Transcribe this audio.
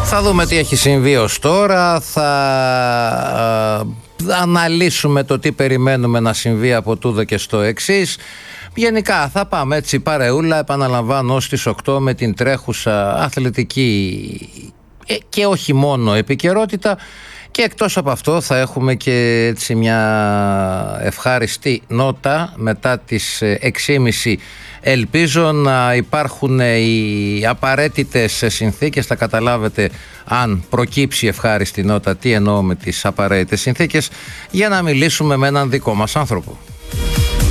Θα δούμε τι έχει συμβεί ως τώρα, θα αναλύσουμε το τι περιμένουμε να συμβεί από τούδο και στο εξής. Γενικά θα πάμε έτσι παρεούλα, επαναλαμβάνω, ως τις 8 με την τρέχουσα αθλητική και όχι μόνο επικαιρότητα. Και εκτός από αυτό θα έχουμε και έτσι μια ευχάριστη νότα μετά τις 6.30. Ελπίζω να υπάρχουν οι απαραίτητες συνθήκες. Θα καταλάβετε αν προκύψει ευχάριστη νότα τι εννοώ με τις απαραίτητες συνθήκες, για να μιλήσουμε με έναν δικό μας άνθρωπο.